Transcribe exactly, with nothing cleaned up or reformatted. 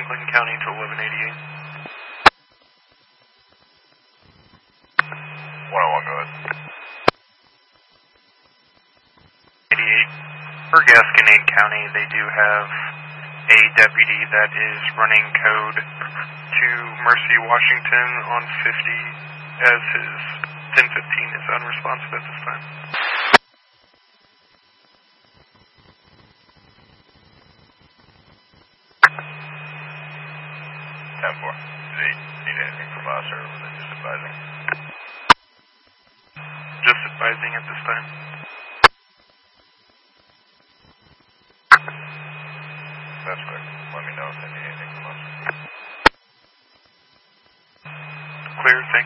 Clinton County to eleven eighty-eight. one oh one, go ahead. eighty-eight. For Gasconade County, they do have a deputy that is running code to Mercy, Washington on fifty, as his ten fifteen is unresponsive at this time. ten four. Do they need anything from us, or was it just advising? Just advising at this time.